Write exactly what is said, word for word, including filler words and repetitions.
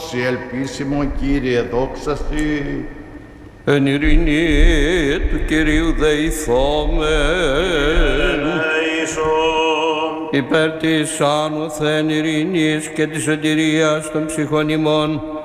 σοι ελπίσιμο Κύριε, δόξα σοι. Εν ειρήνη του Κυρίου δεηθόμεν, υπέρ της άνωθεν ειρήνης και της σωτηρίας των ψυχών ημών,